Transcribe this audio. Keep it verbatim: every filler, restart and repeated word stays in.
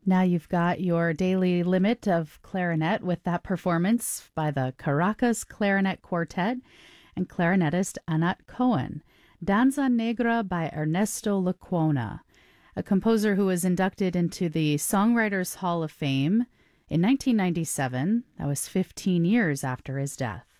Now you've got your daily limit of clarinet with that performance by the Caracas Clarinet Quartet and clarinetist Anat Cohen. Danza Negra by Ernesto Lecuona, a composer who was inducted into the Songwriters Hall of Fame in nineteen ninety-seven. That was fifteen years after his death.